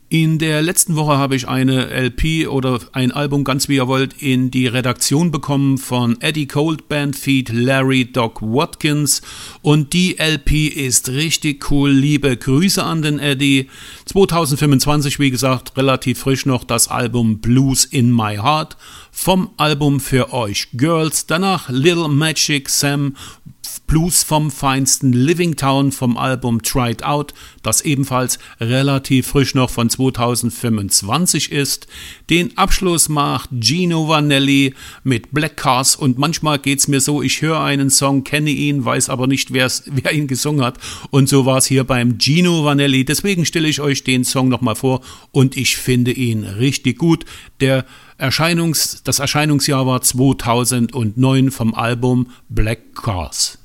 In der letzten Woche habe ich eine LP oder ein Album, ganz wie ihr wollt, in die Redaktion bekommen von Eddie Goldband feat. Larry Doc Watkins und die LP ist richtig cool. Liebe Grüße an den Eddie. 2025, wie gesagt, relativ frisch noch das Album Blues in My Heart vom Album für euch Girls. Danach Little Magic Sam, Blues vom Feinsten, Living Town vom Album Tried Out, das ebenfalls relativ frisch noch von 2025 ist. Den Abschluss macht Gino Vanelli mit Black Cars und manchmal geht's mir so, ich höre einen Song, kenne ihn, weiß aber nicht, wer ihn gesungen hat und so war es hier beim Gino Vanelli. Deswegen stelle ich euch den Song nochmal vor und ich finde ihn richtig gut. Das Erscheinungsjahr war 2009 vom Album Black Cars.